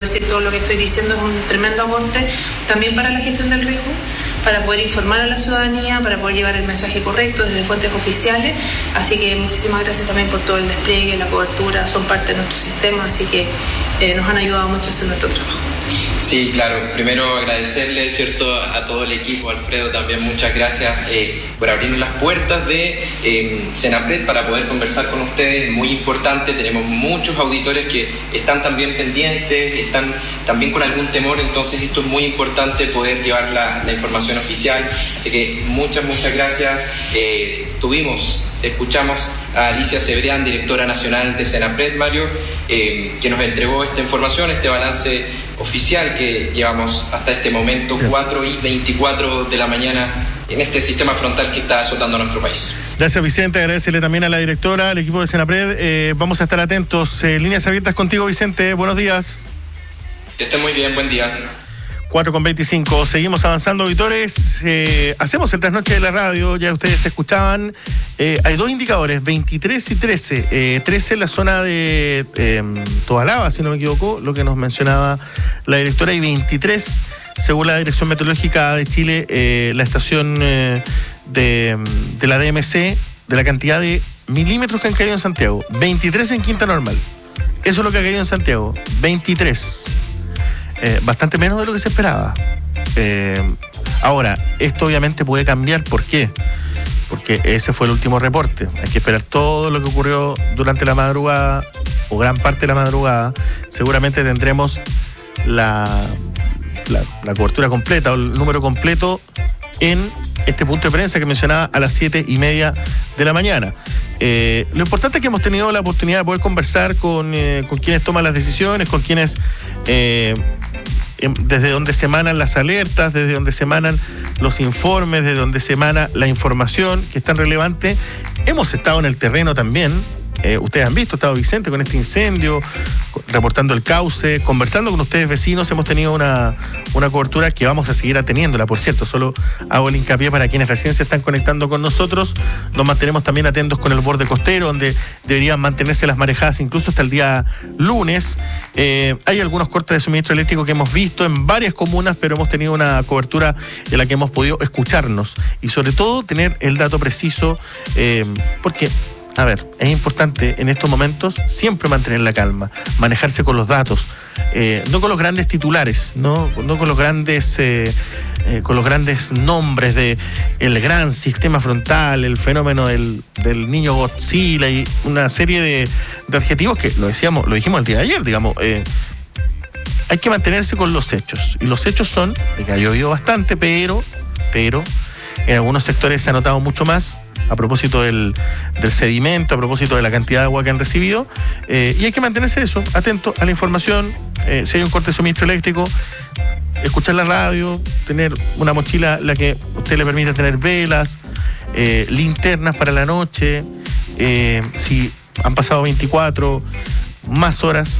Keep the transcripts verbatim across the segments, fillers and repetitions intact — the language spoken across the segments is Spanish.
decir, todo lo que estoy diciendo es un tremendo aporte también para la gestión del riesgo, para poder informar a la ciudadanía, para poder llevar el mensaje correcto desde fuentes oficiales. Así que muchísimas gracias también por todo el despliegue, la cobertura, son parte de nuestro sistema, así que eh, nos han ayudado mucho a hacer nuestro trabajo. Sí, claro. Primero agradecerle, ¿cierto?, a todo el equipo. Alfredo, también muchas gracias eh, por abrirnos las puertas de eh, Senapred para poder conversar con ustedes. Muy importante, tenemos muchos auditores que están también pendientes, están también con algún temor, entonces esto es muy importante poder llevar la, la información oficial. Así que muchas, muchas gracias. Eh, tuvimos... Escuchamos a Alicia Cebrián, directora nacional de Senapred, Mario, eh, que nos entregó esta información, este balance oficial que llevamos hasta este momento, cuatro y veinticuatro de la mañana, en este sistema frontal que está azotando a nuestro país. Gracias, Vicente. Agradecerle también a la directora, al equipo de Senapred. Eh, vamos a estar atentos. Eh, líneas abiertas contigo, Vicente. Buenos días. Que estén muy bien. Buen día. cuatro con veinticinco, seguimos avanzando, auditores. Eh, hacemos el trasnoche de la radio, ya ustedes escuchaban. Eh, hay dos indicadores, veintitrés y trece. Eh, trece en la zona de eh, Tobalaba, si no me equivoco, lo que nos mencionaba la directora, y veintitrés, según la Dirección Meteorológica de Chile, eh, la estación eh, de, de la D M C, de la cantidad de milímetros que han caído en Santiago. veintitrés en Quinta Normal. Eso es lo que ha caído en Santiago, veintitrés. Eh, bastante menos de lo que se esperaba. Eh, ahora, esto obviamente puede cambiar. ¿Por qué? Porque ese fue el último reporte. Hay que esperar todo lo que ocurrió durante la madrugada, o gran parte de la madrugada. Seguramente tendremos la, la, la cobertura completa, o el número completo, en este punto de prensa que mencionaba a las siete y media de la mañana. Eh, lo importante es que hemos tenido la oportunidad de poder conversar con, eh, con quienes toman las decisiones, con quienes... Eh, desde donde se emanan las alertas, desde donde se emanan los informes, desde donde se emana la información que es tan relevante. Hemos estado en el terreno también. Eh, ustedes han visto, ha estado Vicente con este incendio, reportando el cauce, conversando con ustedes vecinos. Hemos tenido una, una cobertura que vamos a seguir teniéndola, por cierto. Solo hago el hincapié para quienes recién se están conectando con nosotros. Nos mantenemos también atentos con el borde costero, donde deberían mantenerse las marejadas incluso hasta el día lunes. Eh, hay algunos cortes de suministro eléctrico que hemos visto en varias comunas, pero hemos tenido una cobertura en la que hemos podido escucharnos y sobre todo tener el dato preciso, eh, porque... A ver, es importante en estos momentos siempre mantener la calma, manejarse con los datos, eh, no con los grandes titulares, no, no con los grandes eh, eh, con los grandes nombres de el gran sistema frontal, el fenómeno del, del niño Godzilla y una serie de, de adjetivos que lo decíamos, lo dijimos el día de ayer, digamos. Eh, hay que mantenerse con los hechos, y los hechos son de que ha llovido bastante, pero, pero en algunos sectores se ha notado mucho más, a propósito del, del sedimento, a propósito de la cantidad de agua que han recibido, eh, y hay que mantenerse eso, atento a la información. Eh, si hay un corte de suministro eléctrico, escuchar la radio, tener una mochila la que usted le permite tener velas, eh, linternas para la noche, eh, si han pasado veinticuatro más horas,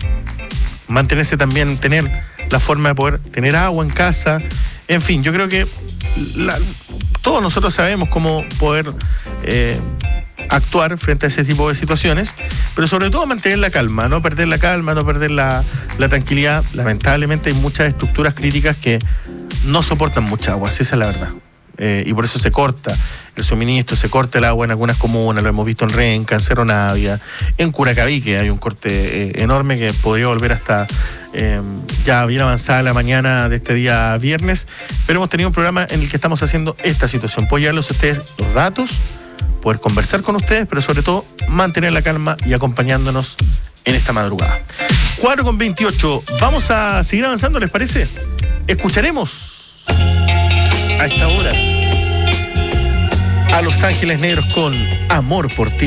mantenerse también, tener la forma de poder tener agua en casa. En fin, yo creo que la, todos nosotros sabemos cómo poder eh, actuar frente a ese tipo de situaciones, pero sobre todo mantener la calma, no perder la calma, no perder la, la tranquilidad. Lamentablemente hay muchas estructuras críticas que no soportan mucha agua, esa es la verdad. Eh, y por eso se corta el suministro, se corta el agua en algunas comunas, lo hemos visto en Renca, en Cerro Navia, en Curacaví, que hay un corte eh, enorme que podría volver hasta eh, ya bien avanzada la mañana de este día viernes, pero hemos tenido un programa en el que estamos haciendo esta situación, poder llevarles a ustedes los datos, poder conversar con ustedes, pero sobre todo mantener la calma y acompañándonos en esta madrugada. cuatro con veintiocho, vamos a seguir avanzando, ¿les parece? Escucharemos a esta hora a Los Ángeles Negros con Amor por Ti.